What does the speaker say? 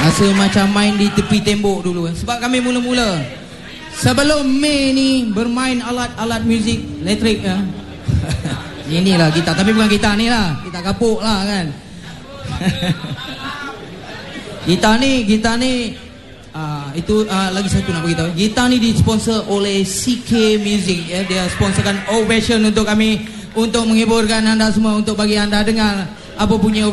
Rasa macam main di tepi tembok dulu. Sebab kami mula-mula sebelum Mei ni bermain alat-alat muzik elektrik ya. Inilah gitar, tapi bukan gitar ni lah, gitar kapuk lah kan. Gitar ni itu lagi satu nak beritahu. Gitar ni disponsor oleh CK Music ya. Dia sponsorkan Ovation untuk kami, untuk menghiburkan anda semua, untuk bagi anda dengar apa bunyi